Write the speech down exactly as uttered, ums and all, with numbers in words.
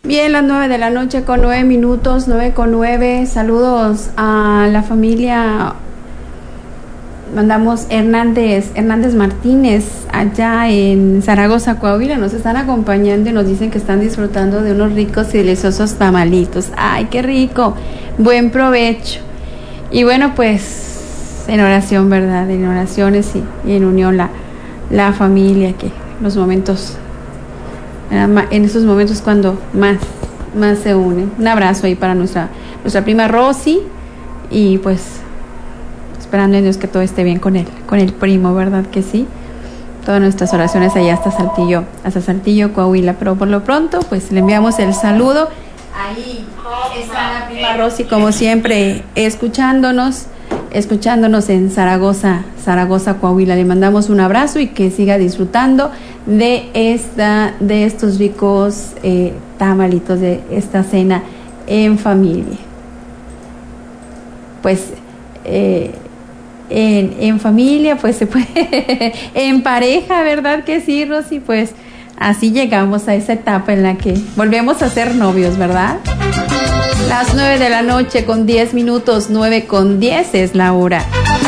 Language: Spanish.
Bien, las nueve de la noche con nueve minutos, nueve con nueve. Saludos a la familia. Mandamos Hernández, Hernández Martínez, allá en Zaragoza, Coahuila. Nos están acompañando y nos dicen que están disfrutando de unos ricos y deliciosos tamalitos. ¡Ay, qué rico! Buen provecho. Y bueno, pues en oración, ¿verdad? En oraciones y, y en unión la, la familia, que los momentos, en esos momentos cuando más, más se unen. Un abrazo ahí para nuestra, nuestra prima Rosy y pues esperando en Dios que todo esté bien con él, con el primo, ¿verdad que sí? Todas nuestras oraciones allá hasta Saltillo, hasta Saltillo, Coahuila, pero por lo pronto pues le enviamos el saludo. Ahí está la prima Rosy, como siempre, escuchándonos, escuchándonos en Zaragoza, Zaragoza, Coahuila. Le mandamos un abrazo y que siga disfrutando de esta, de estos ricos eh, tamalitos, de esta cena en familia. Pues eh, En, en familia, pues se puede, en pareja, ¿verdad que sí, Rosy? Pues así llegamos a esa etapa en la que volvemos a ser novios, ¿verdad? Las nueve de la noche con diez minutos, nueve con diez es la hora.